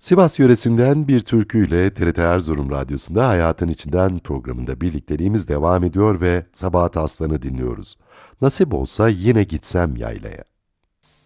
Sivas yöresinden bir türküyle TRT Erzurum Radyosu'nda Hayatın İçinden programında birlikteliğimiz devam ediyor ve Sabahat Aslan'ı dinliyoruz. Nasip olsa yine gitsem yaylaya.